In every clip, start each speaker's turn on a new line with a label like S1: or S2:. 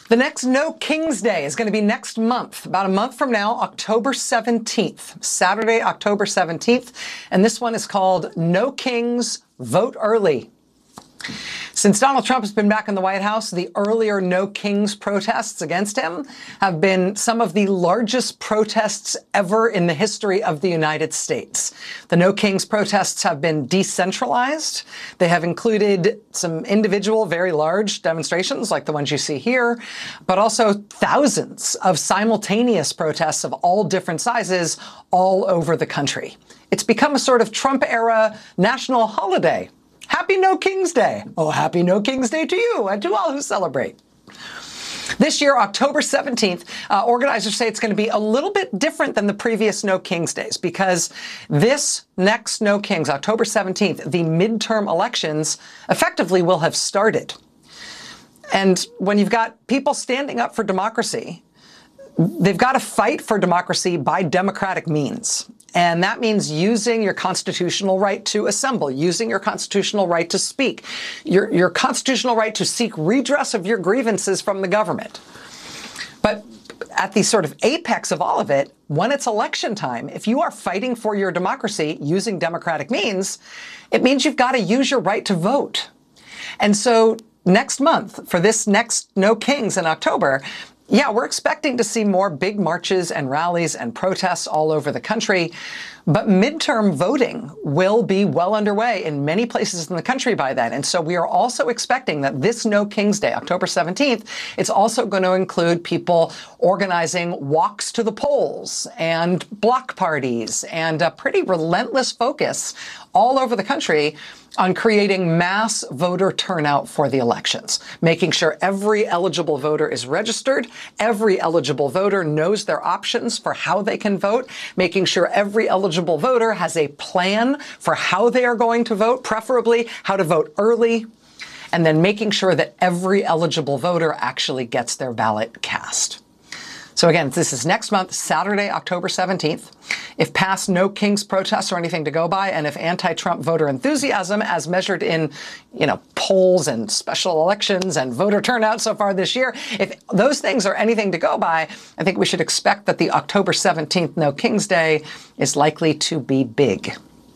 S1: The next No Kings Day is going to be next month, about a month from now, October 17th, Saturday, October 17th. And this one is called No Kings, Vote Early. Since Donald Trump has been back in the White House, the earlier No Kings protests against him have been some of the largest protests ever in the history of the United States. The No Kings protests have been decentralized. They have included some individual, very large demonstrations like the ones you see here, but also thousands of simultaneous protests of all different sizes all over the country. It's become a sort of Trump-era national holiday. Happy No Kings Day. Oh, happy No Kings Day to you and to all who celebrate. This year, October 17th, organizers say it's going to be a little bit different than the previous No Kings Days because this next No Kings, October 17th, the midterm elections effectively will have started. And when you've got people standing up for democracy, they've got to fight for democracy by democratic means. And that means using your constitutional right to assemble, using your constitutional right to speak, your constitutional right to seek redress of your grievances from the government. But at the sort of apex of all of it, when it's election time, if you are fighting for your democracy using democratic means, it means you've got to use your right to vote. And so next month, for this next No Kings in October, yeah, we're expecting to see more big marches and rallies and protests all over the country, but midterm voting will be well underway in many places in the country by then. And so we are also expecting that this No Kings Day, October 17th, it's also going to include people organizing walks to the polls and block parties and a pretty relentless focus all over the country on creating mass voter turnout for the elections, making sure every eligible voter is registered, every eligible voter knows their options for how they can vote, making sure every eligible voter has a plan for how they are going to vote, preferably how to vote early, and then making sure that every eligible voter actually gets their ballot cast. So again, this is next month, Saturday, October 17th. If past No Kings protests are anything to go by, and if anti-Trump voter enthusiasm, as measured in, polls and special elections and voter turnout so far this year, if those things are anything to go by, I think we should expect that the October 17th No Kings Day is likely to be big.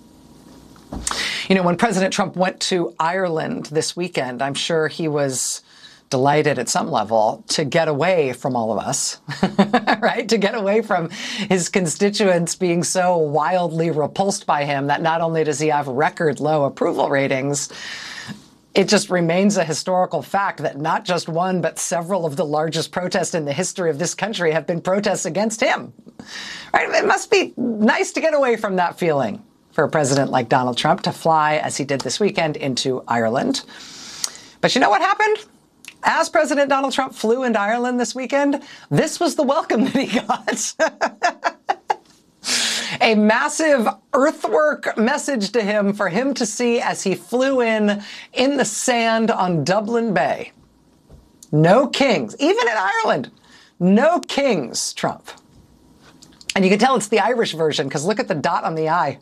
S1: When President Trump went to Ireland this weekend, I'm sure he was delighted at some level to get away from all of us, right? To get away from his constituents being so wildly repulsed by him that not only does he have record low approval ratings, it just remains a historical fact that not just one, but several of the largest protests in the history of this country have been protests against him, right? It must be nice to get away from that feeling for a president like Donald Trump to fly, as he did this weekend, into Ireland. But you know what happened? As President Donald Trump flew into Ireland this weekend, this was the welcome that he got. A massive earthwork message to him for him to see as he flew in the sand on Dublin Bay. No kings, even in Ireland. No kings, Trump. And you can tell it's the Irish version because look at the dot on the I.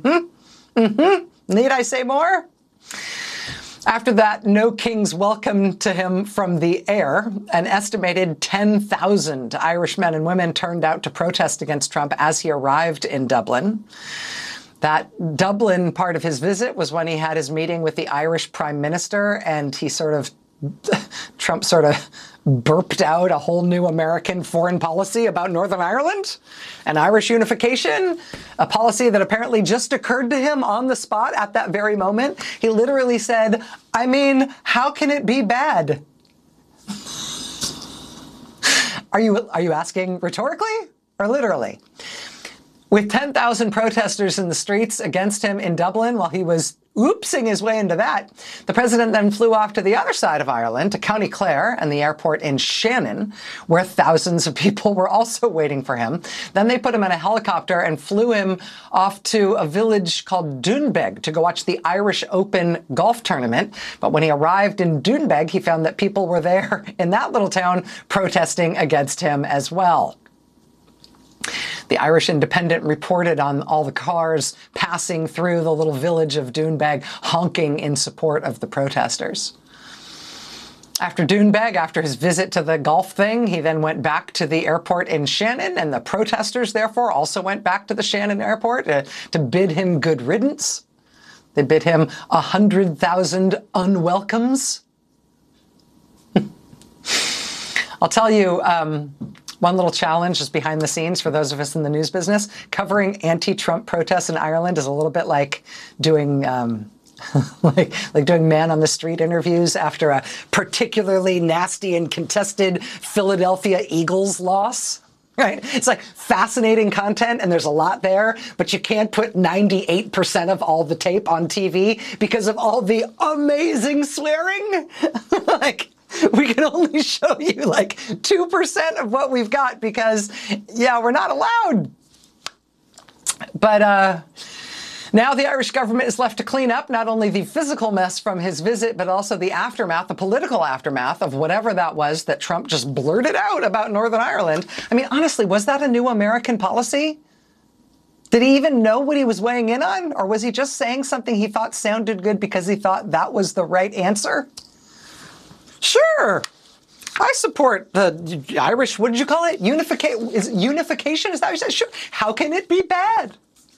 S1: Need I say more? After that No Kings welcome to him from the air, an estimated 10,000 Irish men and women turned out to protest against Trump as he arrived in Dublin. That Dublin part of his visit was when he had his meeting with the Irish Prime Minister, and Trump sort of burped out a whole new American foreign policy about Northern Ireland and Irish unification, a policy that apparently just occurred to him on the spot at that very moment. He literally said, how can it be bad? Are you asking rhetorically or literally? With 10,000 protesters in the streets against him in Dublin while he was oopsing his way into that, the president then flew off to the other side of Ireland, to County Clare and the airport in Shannon, where thousands of people were also waiting for him. Then they put him in a helicopter and flew him off to a village called Doonbeg to go watch the Irish Open golf tournament. But when he arrived in Doonbeg, he found that people were there in that little town protesting against him as well. The Irish Independent reported on all the cars passing through the little village of Doonbeg, honking in support of the protesters. After Doonbeg, after his visit to the golf thing, he then went back to the airport in Shannon, and the protesters, therefore, also went back to the Shannon airport to bid him good riddance. They bid him 100,000 unwelcomes. I'll tell you, one little challenge just behind the scenes for those of us in the news business. Covering anti-Trump protests in Ireland is a little bit like doing like doing man on the street interviews after a particularly nasty and contested Philadelphia Eagles loss. Right? It's like fascinating content and there's a lot there, but you can't put 98% of all the tape on TV because of all the amazing swearing. Like, we can only show you like 2% of what we've got because, yeah, we're not allowed. But now the Irish government is left to clean up not only the physical mess from his visit, but also the aftermath, the political aftermath of whatever that was that Trump just blurted out about Northern Ireland. I mean, honestly, was that a new American policy? Did he even know what he was weighing in on? Or was he just saying something he thought sounded good because he thought that was the right answer? Sure. I support the Irish, what did you call it? Unification? Is that what you said? Sure. How can it be bad?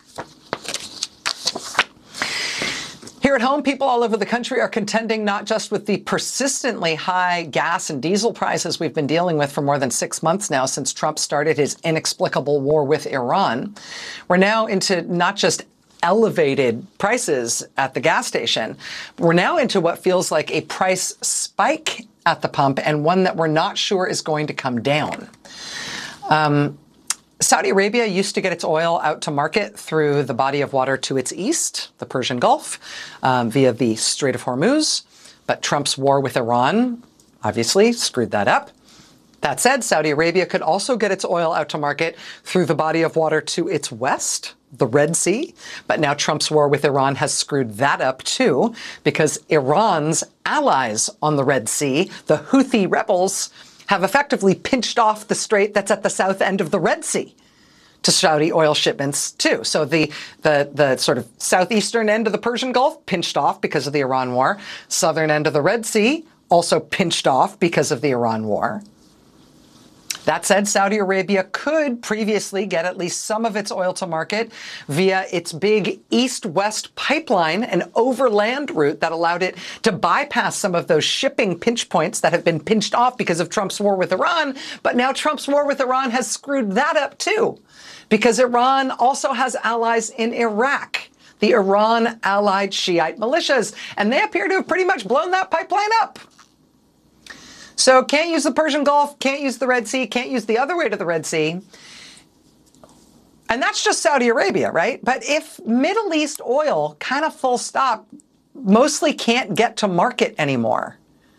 S1: Here at home, people all over the country are contending not just with the persistently high gas and diesel prices we've been dealing with for more than 6 months now since Trump started his inexplicable war with Iran. We're now into not just elevated prices at the gas station. We're now into what feels like a price spike at the pump and one that we're not sure is going to come down. Saudi Arabia used to get its oil out to market through the body of water to its east, the Persian Gulf, via the Strait of Hormuz. But Trump's war with Iran obviously screwed that up. That said, Saudi Arabia could also get its oil out to market through the body of water to its west, the Red Sea. But now Trump's war with Iran has screwed that up too, because Iran's allies on the Red Sea, the Houthi rebels, have effectively pinched off the strait that's at the south end of the Red Sea to Saudi oil shipments too. So the sort of southeastern end of the Persian Gulf pinched off because of the Iran war. Southern end of the Red Sea also pinched off because of the Iran war. That said, Saudi Arabia could previously get at least some of its oil to market via its big east-west pipeline, an overland route that allowed it to bypass some of those shipping pinch points that have been pinched off because of Trump's war with Iran. But now Trump's war with Iran has screwed that up too, because Iran also has allies in Iraq, the Iran-allied Shiite militias, and they appear to have pretty much blown that pipeline up. So can't use the Persian Gulf, can't use the Red Sea, can't use the other way to the Red Sea. And that's just Saudi Arabia, right? But if Middle East oil, kind of full stop, mostly can't get to market anymore,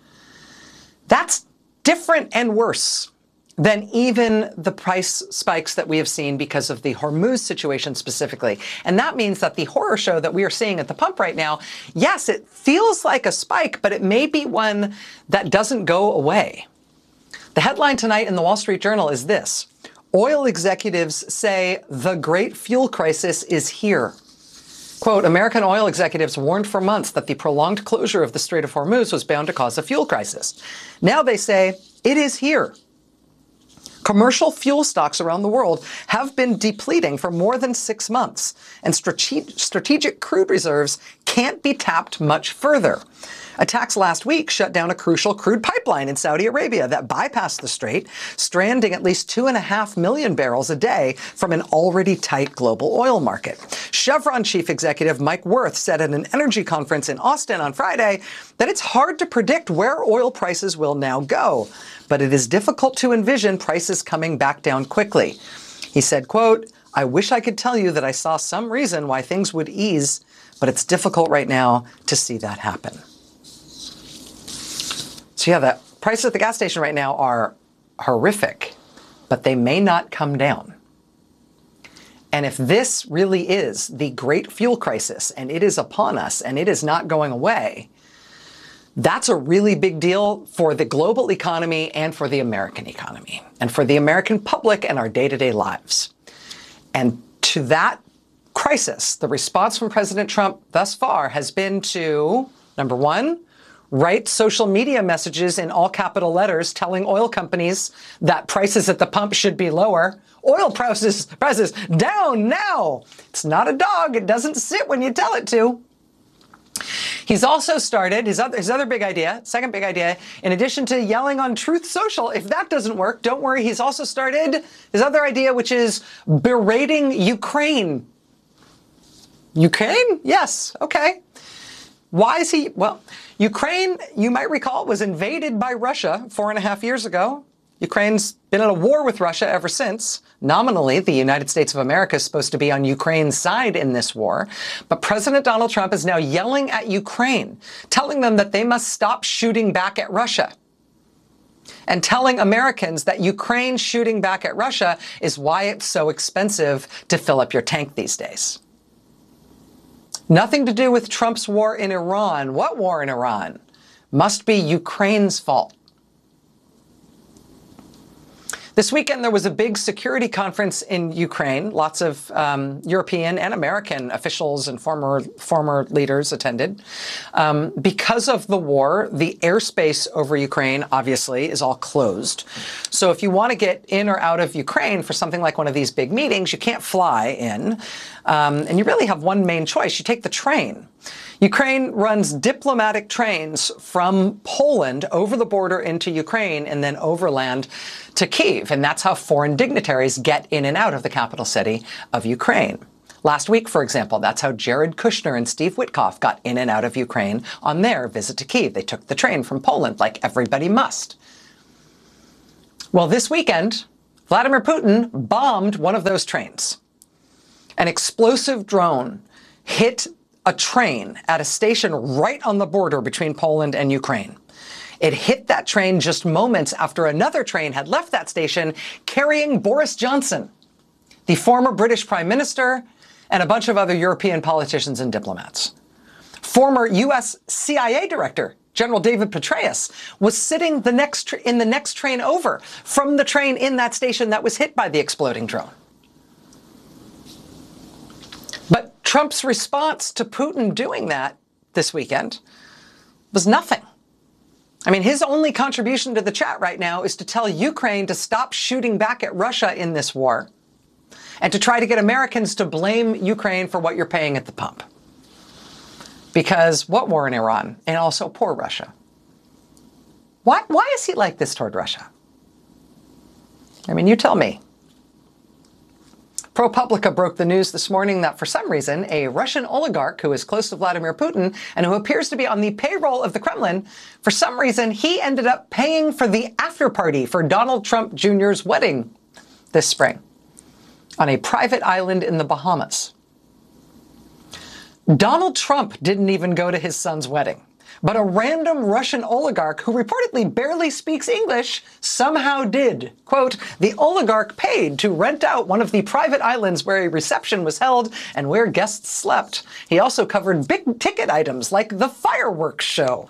S1: that's different and worse than even the price spikes that we have seen because of the Hormuz situation specifically. And that means that the horror show that we are seeing at the pump right now, yes, it feels like a spike, but it may be one that doesn't go away. The headline tonight in the Wall Street Journal is this: oil executives say the great fuel crisis is here. Quote, American oil executives warned for months that the prolonged closure of the Strait of Hormuz was bound to cause a fuel crisis. Now they say it is here. Commercial fuel stocks around the world have been depleting for more than 6 months, and strategic crude reserves can't be tapped much further. Attacks last week shut down a crucial crude pipeline in Saudi Arabia that bypassed the strait, stranding at least 2.5 million barrels a day from an already tight global oil market. Chevron chief executive Mike Wirth said at an energy conference in Austin on Friday that it's hard to predict where oil prices will now go, but it is difficult to envision prices coming back down quickly. He said, quote, I wish I could tell you that I saw some reason why things would ease, but it's difficult right now to see that happen. So yeah, the prices at the gas station right now are horrific, but they may not come down. And if this really is the great fuel crisis, and it is upon us, and it is not going away, that's a really big deal for the global economy and for the American economy, and for the American public and our day-to-day lives. And to that crisis, the response from President Trump thus far has been to, number one, write social media messages in all capital letters telling oil companies that prices at the pump should be lower. Oil prices down now. It's not a dog. It doesn't sit when you tell it to. He's also started his other big idea, second big idea, in addition to yelling on Truth Social. If that doesn't work, don't worry. He's also started his other idea, which is berating Ukraine. Ukraine? Yes. Okay. Why is he? Well, Ukraine, you might recall, was invaded by Russia 4.5 years ago. Ukraine's been in a war with Russia ever since. Nominally, the United States of America is supposed to be on Ukraine's side in this war. But President Donald Trump is now yelling at Ukraine, telling them that they must stop shooting back at Russia. And telling Americans that Ukraine shooting back at Russia is why it's so expensive to fill up your tank these days. Nothing to do with Trump's war in Iran. What war in Iran? Must be Ukraine's fault. This weekend, there was a big security conference in Ukraine. Lots of European and American officials and former leaders attended. Because of the war, the airspace over Ukraine, obviously, is all closed. So if you want to get in or out of Ukraine for something like one of these big meetings, you can't fly in. And you really have one main choice. You take the train. Ukraine runs diplomatic trains from Poland over the border into Ukraine and then overland to Kyiv. And that's how foreign dignitaries get in and out of the capital city of Ukraine. Last week, for example, that's how Jared Kushner and Steve Witkoff got in and out of Ukraine on their visit to Kyiv. They took the train from Poland like everybody must. Well, this weekend, Vladimir Putin bombed one of those trains. An explosive drone hit a train at a station right on the border between Poland and Ukraine. It hit that train just moments after another train had left that station carrying Boris Johnson, the former British Prime Minister, and a bunch of other European politicians and diplomats. Former U.S. CIA Director General David Petraeus was sitting in the next train over from the train in that station that was hit by the exploding drone. But Trump's response to Putin doing that this weekend was nothing. I mean, his only contribution to the chat right now is to tell Ukraine to stop shooting back at Russia in this war and to try to get Americans to blame Ukraine for what you're paying at the pump. Because what war in Iran? And also poor Russia. Why is he like this toward Russia? I mean, you tell me. ProPublica broke the news this morning that for some reason, a Russian oligarch who is close to Vladimir Putin and who appears to be on the payroll of the Kremlin, for some reason, he ended up paying for the after party for Donald Trump Jr.'s wedding this spring on a private island in the Bahamas. Donald Trump didn't even go to his son's wedding. But a random Russian oligarch who reportedly barely speaks English somehow did. Quote, the oligarch paid to rent out one of the private islands where a reception was held and where guests slept. He also covered big ticket items like the fireworks show.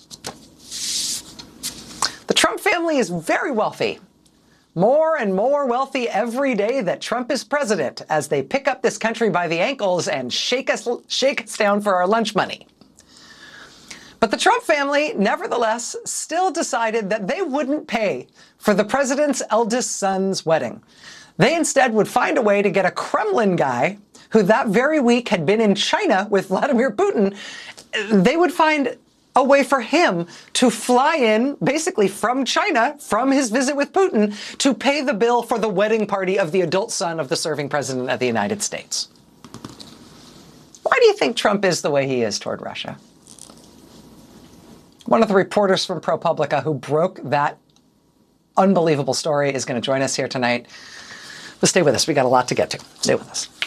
S1: The Trump family is very wealthy. More and more wealthy every day that Trump is president as they pick up this country by the ankles and shake us down for our lunch money. But the Trump family, nevertheless, still decided that they wouldn't pay for the president's eldest son's wedding. They instead would find a way to get a Kremlin guy who that very week had been in China with Vladimir Putin. They would find a way for him to fly in, basically from China, from his visit with Putin, to pay the bill for the wedding party of the adult son of the serving president of the United States. Why do you think Trump is the way he is toward Russia? One of the reporters from ProPublica who broke that unbelievable story is going to join us here tonight. But stay with us. We got a lot to get to. Stay with us.